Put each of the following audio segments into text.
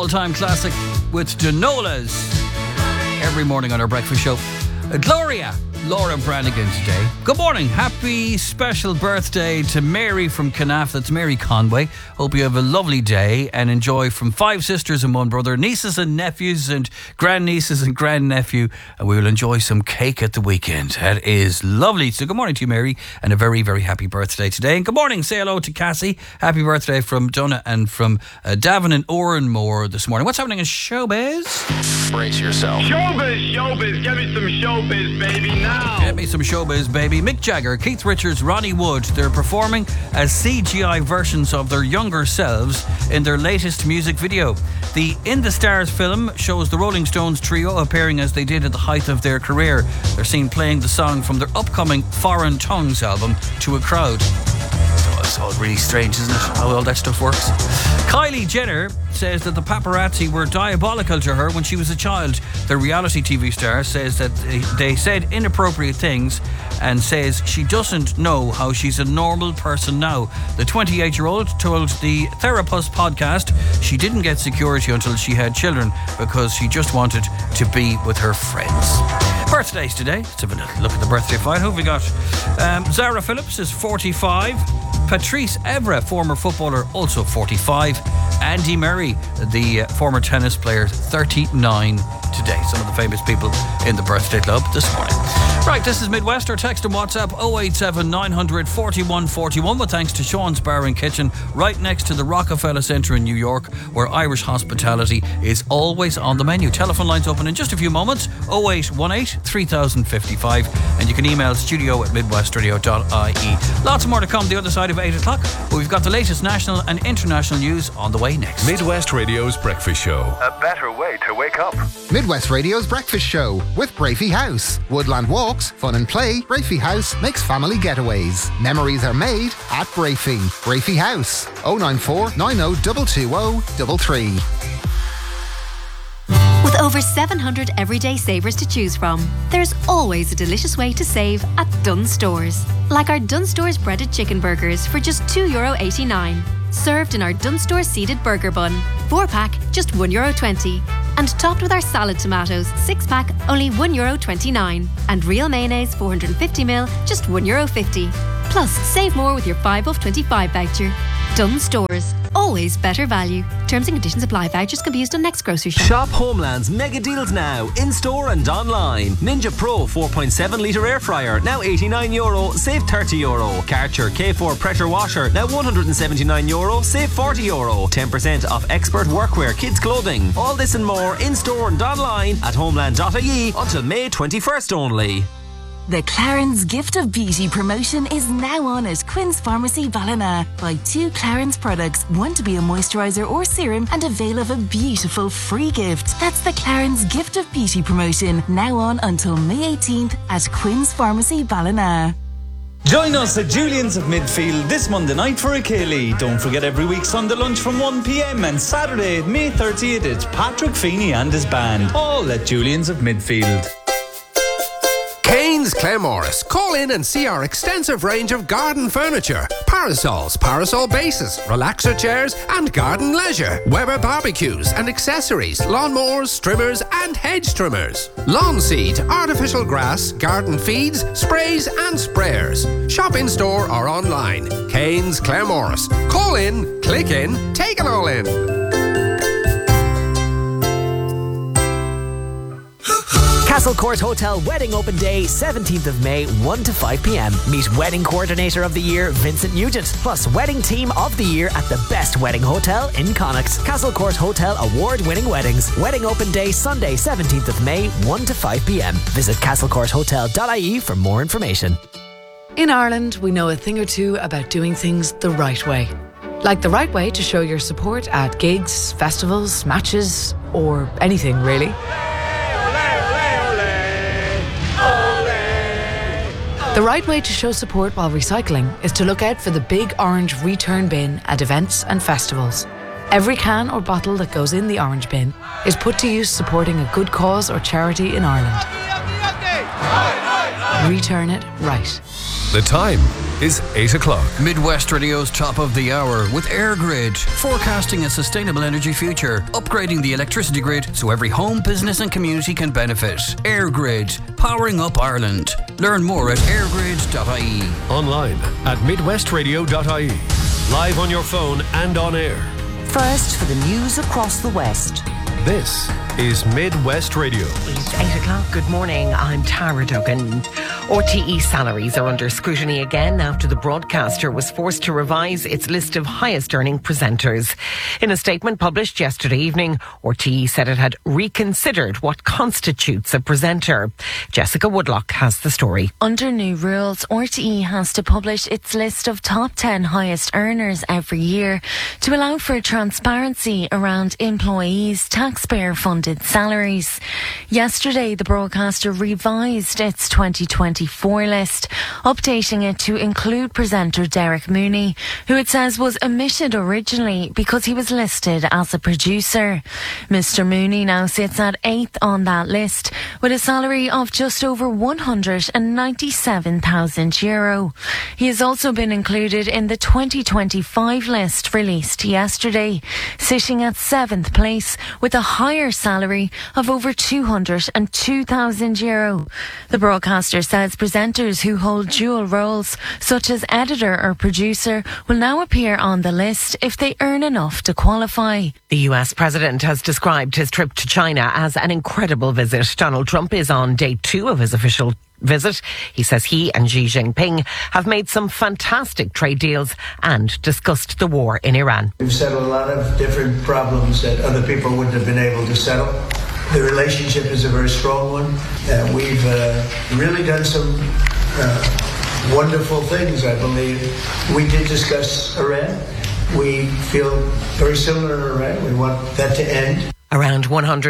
all-time classic with Denolas every morning on our breakfast show. Gloria, Laura Branigan today. Good morning. Happy special birthday to Mary from Canaf. That's Mary Conway. Hope you have a lovely day and enjoy from 5 sisters and 1 brother, nieces and nephews and grandnieces and grandnephew. And we will enjoy some cake at the weekend. That is lovely. So good morning to you, Mary, and a very, very happy birthday today. And good morning. Say hello to Cassie. Happy birthday from Donna and from Davin and Oranmore this morning. What's happening in showbiz? Brace yourself. Showbiz. Give me some showbiz, baby, now. Get me some showbiz, baby. Mick Jagger, Keith Richards, Ronnie Wood. They're performing as CGI versions of their younger selves in their latest music video. The In the Stars film shows the Rolling Stones trio appearing as they did at the height of their career. They're seen playing the song from their upcoming Foreign Tongues album to a crowd. It's all really strange, isn't it, how all that stuff works? Kylie Jenner says that the paparazzi were diabolical to her when she was a child. The reality TV star says that they said inappropriate things and says she doesn't know how she's a normal person now. The 28-year-old told the Therapist podcast she didn't get security until she had children because she just wanted to be with her friends. Birthdays today. Let's have a little look at the birthday file. Who have we got? Zara Phillips is 45. Patrice Evra, former footballer, also 45. Andy Murray, the former tennis player, 39 today. Some of the famous people in the birthday club this morning. Right, this is Midwest. Or text and WhatsApp 087 900 4141 with thanks to Sean's Bar and Kitchen right next to the Rockefeller Centre in New York, where Irish hospitality is always on the menu. Telephone lines open in just a few moments. 0818 3055, and you can email studio@midwestradio.ie. Lots more to come the other side of 8 o'clock, but we've got the latest national and international news on the way next. Midwest Radio's Breakfast Show. A better way to wake up. Midwest Radio's Breakfast Show with Brafey House. Woodland walks, fun and play. Brafey House makes family getaways. Memories are made at Brafey. Brafey House. 094 90 220 33. With over 700 everyday savers to choose from, there's always a delicious way to save at Dunnes Stores. Like our Dunnes Stores breaded chicken burgers for just €2.89. Served in our Dunnes Stores seeded burger bun. 4-pack, just €1.20. And topped with our salad tomatoes, 6-pack, only €1.29. And real mayonnaise, 450ml, just €1.50. Plus, save more with your 5 off 25 voucher. Dunnes Stores. Always better value. Terms and conditions apply. Vouchers can be used on next grocery shop. Shop Homeland's mega deals now, in-store and online. Ninja Pro 4.7 litre air fryer, now €89, save €30. Karcher K4 pressure washer, now €179, save €40. 10% off expert workwear kids clothing. All this and more in-store and online at homeland.ie until May 21st only. The Clarins Gift of Beauty promotion is now on at Quinn's Pharmacy Ballina. Buy 2 Clarins products, one to be a moisturiser or serum, and avail of a beautiful free gift. That's the Clarins Gift of Beauty promotion, now on until May 18th at Quinn's Pharmacy Ballina. Join us at Julian's of Midfield this Monday night for a Ceilidh. Don't forget every week Sunday lunch from 1pm and Saturday, May 30th, it's Patrick Feeney and his band. All at Julian's of Midfield. Kane's Claremorris. Call in and see our extensive range of garden furniture, parasols, parasol bases, relaxer chairs and garden leisure, Weber barbecues and accessories, lawnmowers, trimmers and hedge trimmers, lawn seed, artificial grass, garden feeds, sprays and sprayers. Shop in store or online. Kane's Claremorris. Call in, click in, take it all in. Castle Court Hotel Wedding Open Day, 17th of May, 1 to 5 p.m. Meet Wedding Coordinator of the Year, Vincent Nugent, plus Wedding Team of the Year at the best wedding hotel in Connacht. Castle Court Hotel award-winning weddings. Wedding Open Day, Sunday, 17th of May, 1 to 5 p.m. Visit castlecourthotel.ie for more information. In Ireland, we know a thing or two about doing things the right way. Like the right way to show your support at gigs, festivals, matches, or anything really. The right way to show support while recycling is to look out for the big orange return bin at events and festivals. Every can or bottle that goes in the orange bin is put to use supporting a good cause or charity in Ireland. return it right. The time is 8 o'clock. Midwest Radio's top of the hour with AirGrid, forecasting a sustainable energy future, upgrading the electricity grid so every home, business and community can benefit. AirGrid, powering up Ireland. Learn more at airgrid.ie. Online at midwestradio.ie. Live on your phone and on air. First for the news across the West. This is Midwest Radio. It's 8 o'clock. Good morning. I'm Tara Duggan. RTE salaries are under scrutiny again after the broadcaster was forced to revise its list of highest earning presenters. In a statement published yesterday evening, RTE said it had reconsidered what constitutes a presenter. Jessica Woodlock has the story. Under new rules, RTE has to publish its list of top 10 highest earners every year to allow for transparency around employees' taxpayer-funded salaries. Yesterday, the broadcaster revised its 2024 list, updating it to include presenter Derek Mooney, who it says was omitted originally because he was listed as a producer. Mr. Mooney now sits at 8th on that list with a salary of just over €197,000. He has also been included in the 2025 list released yesterday, sitting at 7th place with a higher salary of over €202,000. The broadcaster says presenters who hold dual roles, such as editor or producer, will now appear on the list if they earn enough to qualify. The US president has described his trip to China as an incredible visit. Donald Trump is on day 2 of his official visit. He says he and Xi Jinping have made some fantastic trade deals and discussed the war in Iran. We've settled a lot of different problems that other people wouldn't have been able to settle. The relationship is a very strong one. We've really done some wonderful things, I believe. We did discuss Iran. We feel very similar to Iran. We want that to end. Around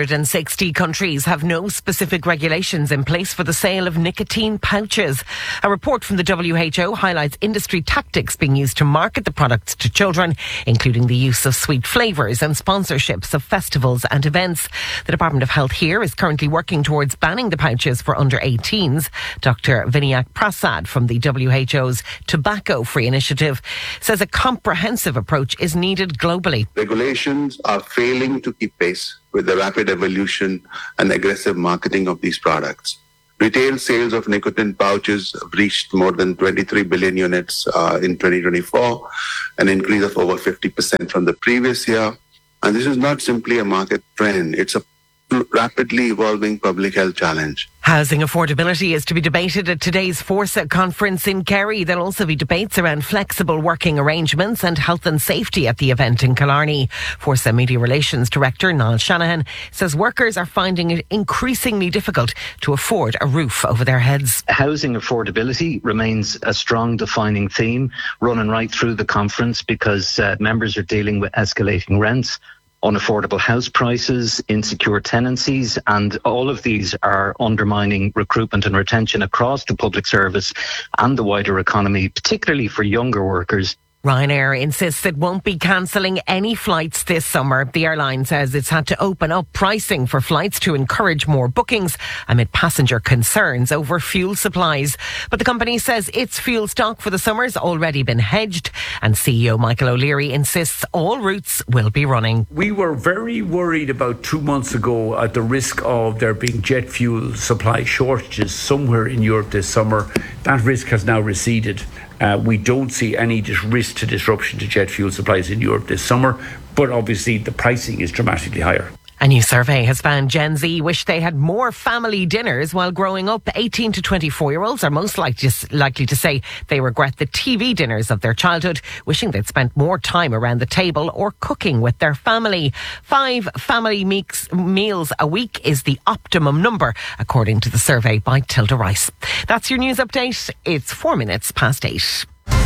160 countries have no specific regulations in place for the sale of nicotine pouches. A report from the WHO highlights industry tactics being used to market the products to children, including the use of sweet flavours and sponsorships of festivals and events. The Department of Health here is currently working towards banning the pouches for under 18s. Dr. Vinayak Prasad from the WHO's Tobacco Free Initiative says a comprehensive approach is needed globally. Regulations are failing to keep pace with the rapid evolution and aggressive marketing of these products. Retail sales of nicotine pouches have reached more than 23 billion units in 2024, an increase of over 50% from the previous year. And this is not simply a market trend, it's a rapidly evolving public health challenge. Housing affordability is to be debated at today's Forsa conference in Kerry. There'll also be debates around flexible working arrangements and health and safety at the event in Killarney. Forsa Media Relations Director Niall Shanahan says workers are finding it increasingly difficult to afford a roof over their heads. Housing affordability remains a strong defining theme running right through the conference because members are dealing with escalating rents, unaffordable house prices, insecure tenancies, and all of these are undermining recruitment and retention across the public service and the wider economy, particularly for younger workers. Ryanair insists it won't be cancelling any flights this summer. The airline says it's had to open up pricing for flights to encourage more bookings amid passenger concerns over fuel supplies. But the company says its fuel stock for the summer's already been hedged, and CEO Michael O'Leary insists all routes will be running. We were very worried about 2 months ago at the risk of there being jet fuel supply shortages somewhere in Europe this summer. That risk has now receded. We don't see any risk to disruption to jet fuel supplies in Europe this summer, but obviously the pricing is dramatically higher. A new survey has found Gen Z wish they had more family dinners while growing up. 18 to 24-year-olds are most likely to say they regret the TV dinners of their childhood, wishing they'd spent more time around the table or cooking with their family. 5 family meals a week is the optimum number, according to the survey by Tilda Rice. That's your news update. It's 4 minutes past 8.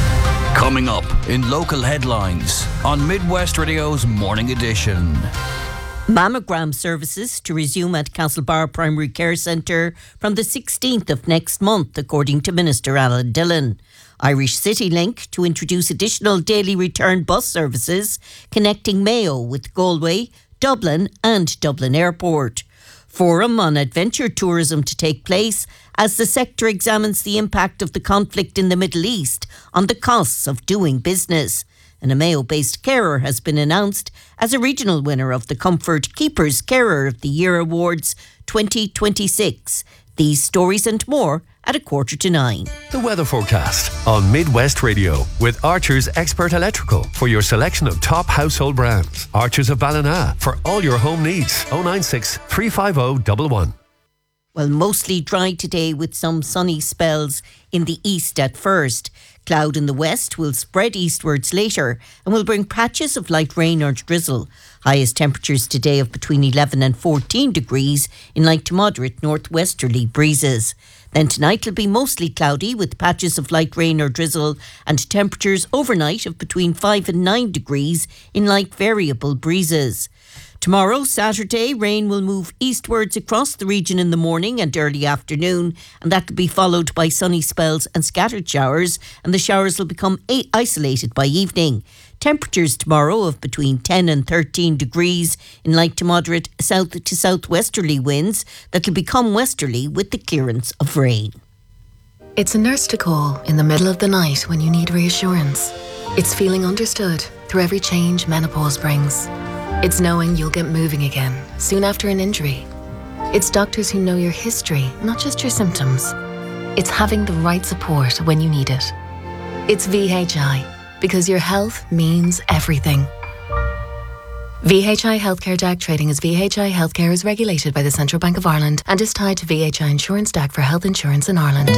Coming up in local headlines on Midwest Radio's Morning Edition. Mammogram services to resume at Castlebar Primary Care Centre from the 16th of next month, according to Minister Alan Dillon. Irish CityLink to introduce additional daily return bus services connecting Mayo with Galway, Dublin and Dublin Airport. forum on adventure tourism to take place as the sector examines the impact of the conflict in the Middle East on the costs of doing business. An Mayo-based carer has been announced as a regional winner of the Comfort Keepers Carer of the Year Awards 2026. These stories and more at 8:45. The weather forecast on Midwest Radio with Archer's Expert Electrical for your selection of top household brands. Archer's of Ballina for all your home needs. 096 350 111. Well, mostly dry today with some sunny spells in the east at first. Cloud in the west will spread eastwards later and will bring patches of light rain or drizzle. Highest temperatures today of between 11 and 14 degrees in light to moderate northwesterly breezes. Then tonight will be mostly cloudy with patches of light rain or drizzle and temperatures overnight of between 5 and 9 degrees in light variable breezes. Tomorrow, Saturday, rain will move eastwards across the region in the morning and early afternoon, and that will be followed by sunny spells and scattered showers, and the showers will become isolated by evening. Temperatures tomorrow of between 10 and 13 degrees in light to moderate south to southwesterly winds that will become westerly with the clearance of rain. It's a nurse to call in the middle of the night when you need reassurance. It's feeling understood through every change menopause brings. It's knowing you'll get moving again soon after an injury. It's doctors who know your history, not just your symptoms. It's having the right support when you need it. It's VHI, because your health means everything. VHI Healthcare DAC trading as VHI Healthcare is regulated by the Central Bank of Ireland and is tied to VHI Insurance DAC for health insurance in Ireland.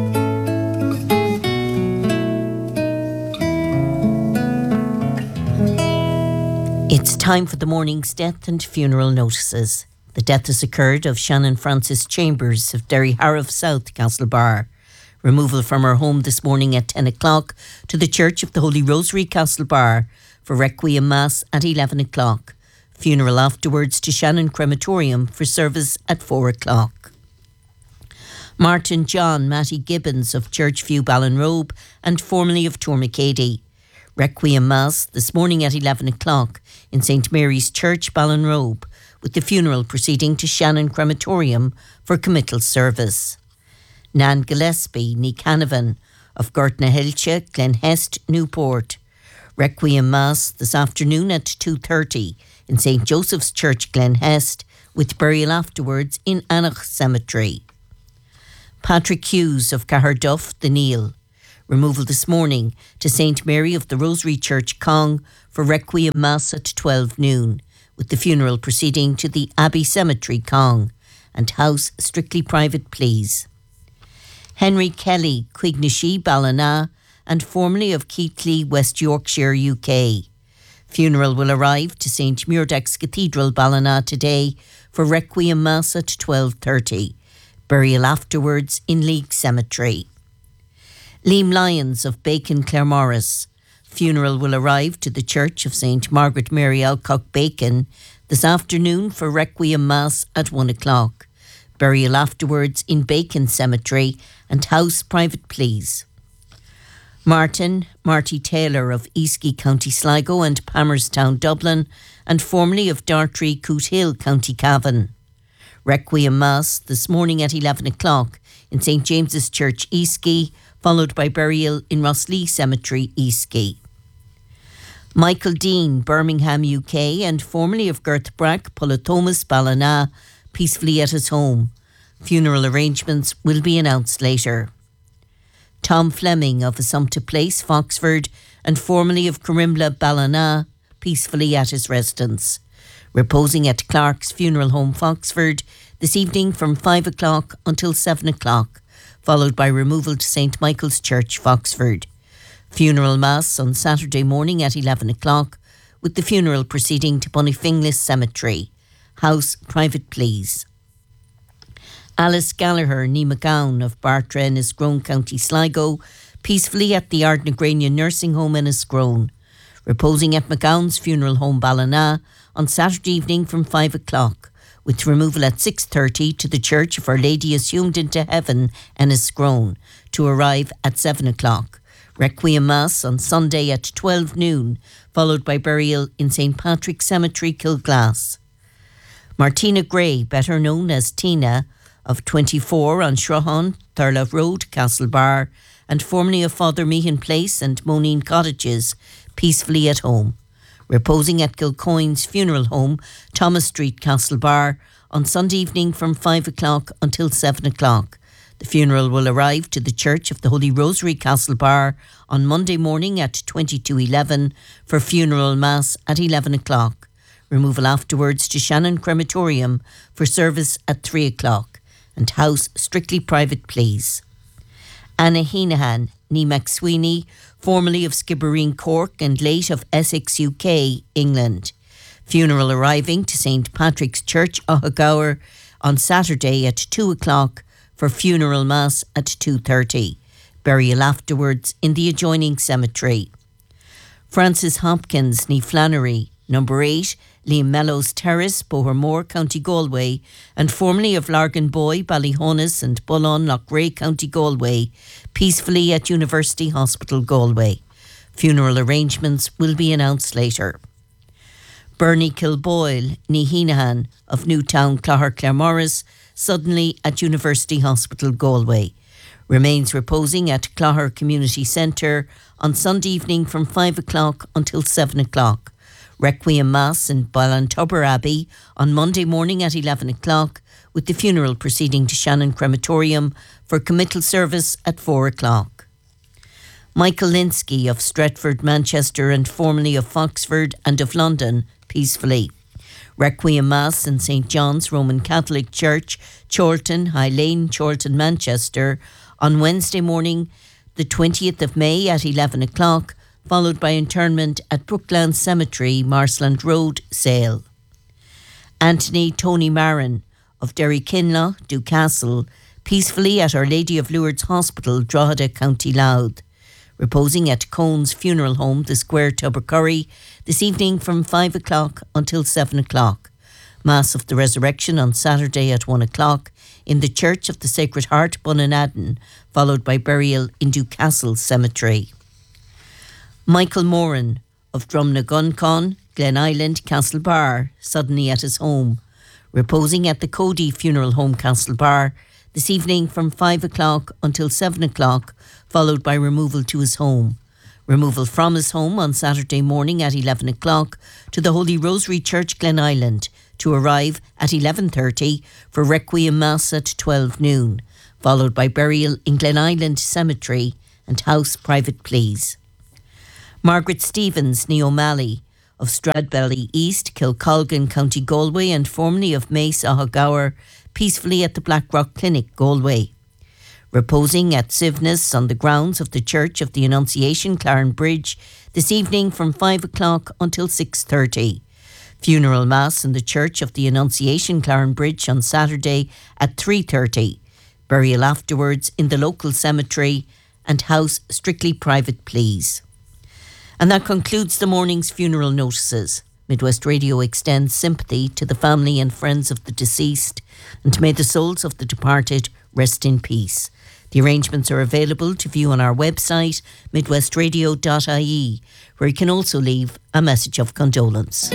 It's time for the morning's death and funeral notices. The death has occurred of Shannon Frances Chambers of Derryharrow South, Castlebar. Removal from her home this morning at 10 o'clock to the Church of the Holy Rosary, Castlebar, for Requiem Mass at 11 o'clock. Funeral afterwards to Shannon Crematorium for service at 4 o'clock. Martin John Matty Gibbons of Churchview Ballinrobe and formerly of Tourmacady. Requiem Mass this morning at 11 o'clock in St Mary's Church, Ballinrobe, with the funeral proceeding to Shannon Crematorium for committal service. Nan Gillespie ní Canavan of Gortnahilche, Glenhest, Newport. Requiem Mass this afternoon at 2:30 in St Joseph's Church, Glenhest, with burial afterwards in Anach Cemetery. Patrick Hughes of Caherduff, the Neil. Removal this morning to St Mary of the Rosary Church, Cong, for Requiem Mass at 12 noon, with the funeral proceeding to the Abbey Cemetery, Cong, and house strictly private, please. Henry Kelly, Quignishy, Ballina, and formerly of Keighley, West Yorkshire, UK. Funeral will arrive to St Muirdax Cathedral, Ballina, today for Requiem Mass at 12:30. Burial afterwards in League Cemetery. Liam Lyons of Bacon, Claremorris. Funeral will arrive to the Church of St Margaret Mary Alcock, Bacon, this afternoon for Requiem Mass at 1 o'clock. Burial afterwards in Bacon Cemetery and house private, please. Marty Taylor of Easky, County Sligo and Palmerstown, Dublin, and formerly of Dartry, Cootehill, County Cavan. Requiem Mass this morning at 11 o'clock in St James's Church, Easky, followed by burial in Rosslee Cemetery, Easky. Michael Dean, Birmingham, UK, and formerly of Girthbrack, Pullatomas, Ballina, peacefully at his home. Funeral arrangements will be announced later. Tom Fleming of Assumpta Place, Foxford, and formerly of Corimla, Ballina, peacefully at his residence. Reposing at Clark's Funeral Home, Foxford, this evening from 5 o'clock until 7 o'clock, followed by removal to St Michael's Church, Foxford. Funeral Mass on Saturday morning at 11 o'clock, with the funeral proceeding to Bonifinglis Cemetery. House private, please. Alice Gallagher, ní McGowan of Bartra in Iskrone, County Sligo, peacefully at the Ardnagrania Nursing Home in Iskrone. Reposing at McGowan's Funeral Home, Ballina, on Saturday evening from 5 o'clock, with removal at 6:30 to the Church of Our Lady Assumed into Heaven in Iskrone, to arrive at 7 o'clock. Requiem Mass on Sunday at 12 noon, followed by burial in St Patrick's Cemetery, Kilglass. Martina Gray, better known as Tina, of 24 on Shrohan, Thurlove Road, Castlebar, and formerly of Father Meehan Place and Moneen Cottages, peacefully at home, reposing at Kilcoyne's funeral home, Thomas Street, Castlebar, on Sunday evening from 5 o'clock until 7 o'clock. The funeral will arrive to the Church of the Holy Rosary, Castlebar, on Monday morning at 22:11 for funeral mass at 11 o'clock. Removal afterwards to Shannon Crematorium for service at 3 o'clock. And house strictly private, please. Anna Heenahan, ní McSweeney, formerly of Skibbereen, Cork, and late of Essex, UK, England. Funeral arriving to St. Patrick's Church, Ohagower, on Saturday at 2 o'clock for funeral mass at 2:30. Burial afterwards in the adjoining cemetery. Francis Hopkins, ní Flannery, number 8, Liam Mellows Terrace, Bohermore, County Galway, and formerly of Larganboy, Ballyhonus and Bullon, Loughrea, County Galway, peacefully at University Hospital, Galway. Funeral arrangements will be announced later. Bernie Kilboyle, ní Heenahan, of Newtown, Clogher, Claremorris, suddenly at University Hospital, Galway. Remains reposing at Clogher Community Centre on Sunday evening from 5 o'clock until 7 o'clock. Requiem Mass in Ballantubber Abbey on Monday morning at 11 o'clock, with the funeral proceeding to Shannon Crematorium for committal service at 4 o'clock. Michael Linsky of Stretford, Manchester, and formerly of Foxford and of London, peacefully. Requiem Mass in St. John's Roman Catholic Church, Chorlton, High Lane, Chorlton, Manchester, on Wednesday morning, the 20th of May at 11 o'clock, followed by interment at Brookland Cemetery, Marsland Road, Sale. Anthony Tony Marin of Derrykinlough, Newcastle, peacefully at Our Lady of Lourdes Hospital, Drogheda, County Louth, reposing at Cone's Funeral Home, The Square, Tubbercurry, this evening from 5 o'clock until 7 o'clock. Mass of the Resurrection on Saturday at 1 o'clock in the Church of the Sacred Heart, Bunanadden, followed by burial in Newcastle Cemetery. Michael Moran of Drumnaguncon, Glen Island, Castlebar, suddenly at his home, reposing at the Cody Funeral Home, Castlebar, this evening from 5 o'clock until 7 o'clock, followed by removal to his home. Removal from his home on Saturday morning at 11 o'clock to the Holy Rosary Church, Glen Island, to arrive at 11:30 for Requiem Mass at 12 noon, followed by burial in Glen Island Cemetery and house private, please. Margaret Stevens, ní O'Malley, of Stradbally East, Kilcolgan, County Galway, and formerly of Mace, Ohagower, peacefully at the Blackrock Clinic, Galway. Reposing at Sivness on the grounds of the Church of the Annunciation, Clarenbridge, this evening from 5 o'clock until 6:30. Funeral Mass in the Church of the Annunciation, Clarenbridge, on Saturday at 3:30. Burial afterwards in the local cemetery and house strictly private, please. And that concludes the morning's funeral notices. Midwest Radio extends sympathy to the family and friends of the deceased, and may the souls of the departed rest in peace. The arrangements are available to view on our website, midwestradio.ie, where you can also leave a message of condolence.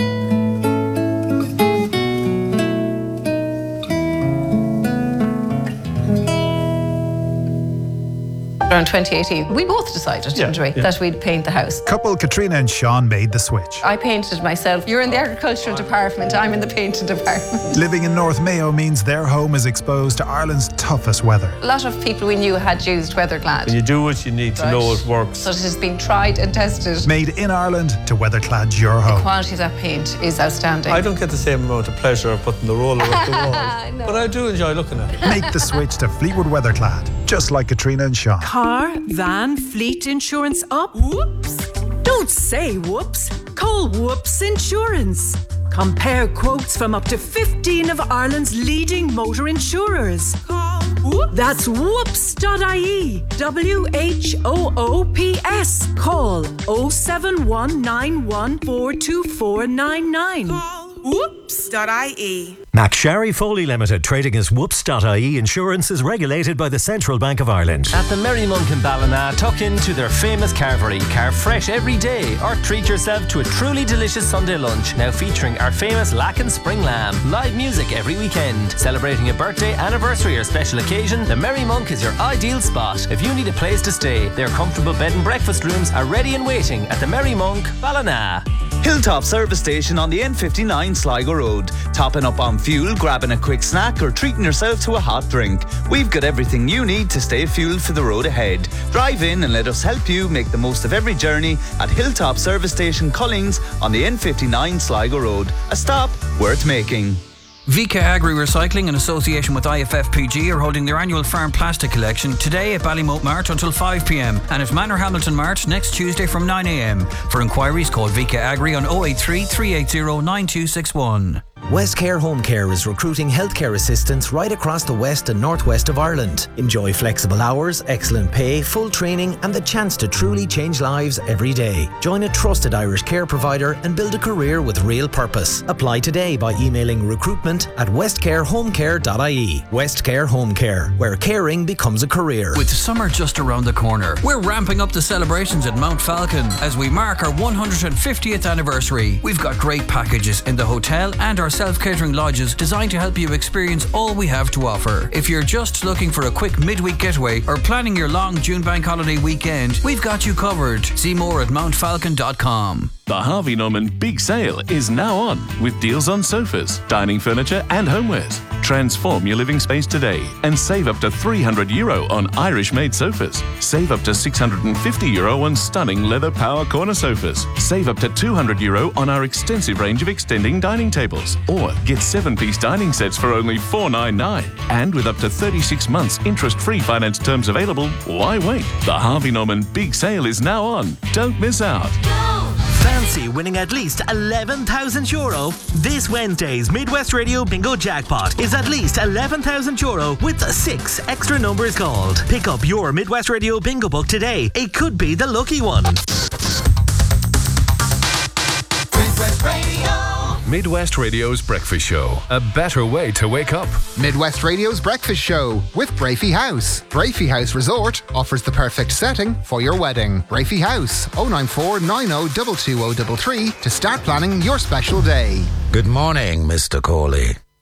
Around 2018, we both decided, didn't we, that we'd paint the house. Couple Katrina and Sean made the switch. I painted myself. You're in the agricultural department, I'm in the painting department. Living in North Mayo means their home is exposed to Ireland's toughest weather. A lot of people we knew had used Weatherclad. When you do it, you need to know it works. So it has been tried and tested. Made in Ireland to Weatherclad your home. The quality of that paint is outstanding. I don't get the same amount of pleasure of putting the roller up the wall, no. but I do enjoy looking at it. Make the switch to Fleetwood Weatherclad, just like Katrina and Sean. Car, van, fleet insurance up? Whoops! Don't say whoops. Call Whoops Insurance. Compare quotes from up to 15 of Ireland's leading motor insurers. Call Whoops. That's whoops.ie. WHOOPS. Call 07191 42499. Call Whoops.ie. McSharry Foley Limited, trading as Whoops.ie Insurance, is regulated by the Central Bank of Ireland. At the Merry Monk in Ballina, tuck into their famous carvery. Carve fresh every day or treat yourself to a truly delicious Sunday lunch, now featuring our famous Lacken Spring Lamb. Live music every weekend. Celebrating a birthday, anniversary or special occasion, the Merry Monk is your ideal spot. If you need a place to stay, their comfortable bed and breakfast rooms are ready and waiting at the Merry Monk, Ballina. Hilltop Service Station on the N59 Sligo Road. Topping up on fuel, grabbing a quick snack or treating yourself to a hot drink. We've got everything you need to stay fueled for the road ahead. Drive in and let us help you make the most of every journey at Hilltop Service Station Cullings on the N59 Sligo Road. A stop worth making. Vika Agri Recycling, in association with IFFPG, are holding their annual farm plastic collection today at Ballymote Mart until 5 p.m. and at Manor Hamilton Mart next Tuesday from 9 a.m. For inquiries, call Vika Agri on 083 380 9261. Westcare Home Care is recruiting healthcare assistants right across the west and northwest of Ireland. Enjoy flexible hours, excellent pay, full training and the chance to truly change lives every day. Join a trusted Irish care provider and build a career with real purpose. Apply today by emailing recruitment@westcarehomecare.ie. Westcare Home Care, where caring becomes a career. With summer just around the corner, we're ramping up the celebrations at Mount Falcon as we mark our 150th anniversary. We've got great packages in the hotel and our self-catering lodges designed to help you experience all we have to offer. If you're just looking for a quick midweek getaway or planning your long June bank holiday weekend, we've got you covered. See more at mountfalcon.com. The Harvey Norman Big Sale is now on with deals on sofas, dining furniture and homewares. Transform your living space today and save up to €300 on Irish-made sofas. Save up to €650 on stunning leather power corner sofas. Save up to €200 on our extensive range of extending dining tables. Or get 7-piece dining sets for only $499. And with up to 36 months interest-free finance terms available, why wait? The Harvey Norman Big Sale is now on. Don't miss out. Fancy winning at least €11,000? This Wednesday's Midwest Radio Bingo Jackpot is at least €11,000 with 6 extra numbers called. Pick up your Midwest Radio Bingo book today. It could be the lucky one. Midwest Radio. Midwest Radio's Breakfast Show. A better way to wake up. Midwest Radio's Breakfast Show with Brafey House. Brafey House Resort offers the perfect setting for your wedding. Brafey House, 094 90 22033 to start planning your special day. Good morning, Mr. Corley.